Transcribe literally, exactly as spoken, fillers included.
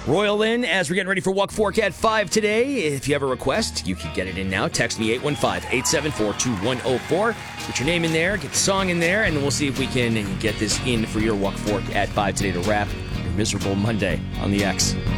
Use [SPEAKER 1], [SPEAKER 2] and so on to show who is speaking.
[SPEAKER 1] Royal in as we're getting ready for Walk Fork at five today. If you have a request, you can get it in now. Text me eight one five, eight seven four, two one zero four. Get your name in there, get the song in there, and we'll see if we can get this in for your Walk Fork at five today to wrap your miserable Monday on the X.